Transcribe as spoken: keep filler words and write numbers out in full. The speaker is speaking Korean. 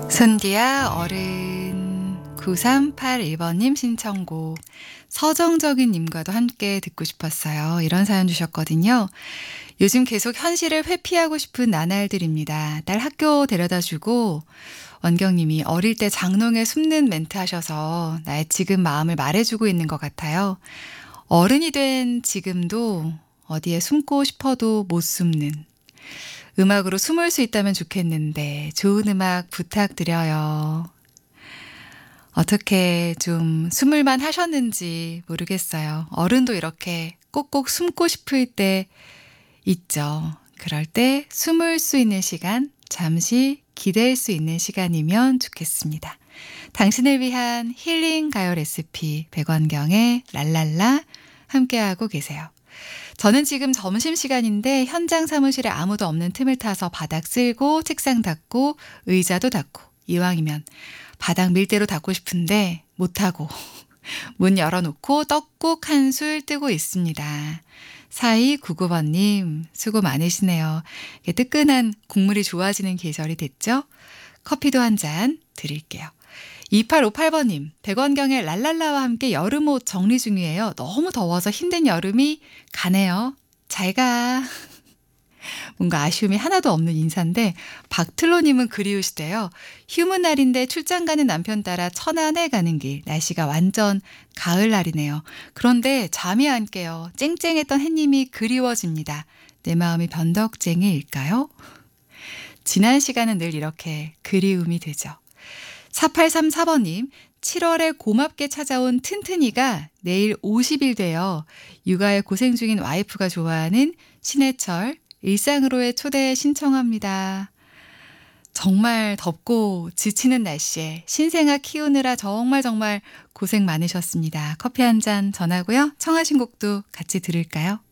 손디야 어른 구삼팔일 번님 신청곡 서정적인 님과도 함께 듣고 싶었어요. 이런 사연 주셨거든요. 요즘 계속 현실을 회피하고 싶은 나날들입니다. 딸 학교 데려다주고 원경님이 어릴 때 장롱에 숨는 멘트 하셔서 나의 지금 마음을 말해주고 있는 것 같아요. 어른이 된 지금도 어디에 숨고 싶어도 못 숨는 음악으로 숨을 수 있다면 좋겠는데 좋은 음악 부탁드려요. 어떻게 좀 숨을만 하셨는지 모르겠어요. 어른도 이렇게 꼭꼭 숨고 싶을 때 있죠. 그럴 때 숨을 수 있는 시간, 잠시 기댈 수 있는 시간이면 좋겠습니다. 당신을 위한 힐링 가요 레시피 백원경의 랄랄라 함께하고 계세요. 저는 지금 점심시간인데 현장 사무실에 아무도 없는 틈을 타서 바닥 쓸고 책상 닦고 의자도 닦고 이왕이면 바닥 밀대로 닦고 싶은데 못하고 문 열어놓고 떡국 한 술 뜨고 있습니다. 사이구구 번님 수고 많으시네요. 뜨끈한 국물이 좋아지는 계절이 됐죠? 커피도 한 잔 드릴게요. 이팔오팔 번님 백원경의 랄랄라와 함께 여름옷 정리 중이에요. 너무 더워서 힘든 여름이 가네요. 잘 가. 뭔가 아쉬움이 하나도 없는 인사인데 박틀로님은 그리우시대요. 휴무 날인데 출장 가는 남편 따라 천안에 가는 길. 날씨가 완전 가을날이네요. 그런데 잠이 안 깨요. 쨍쨍했던 햇님이 그리워집니다. 내 마음이 변덕쟁이일까요? 지난 시간은 늘 이렇게 그리움이 되죠. 사팔삼사 번님 칠월에 고맙게 찾아온 튼튼이가 내일 오십 일 돼요. 육아에 고생 중인 와이프가 좋아하는 신해철 일상으로의 초대 신청합니다. 정말 덥고 지치는 날씨에 신생아 키우느라 정말 정말 고생 많으셨습니다. 커피 한 잔 전하고요. 청하신 곡도 같이 들을까요?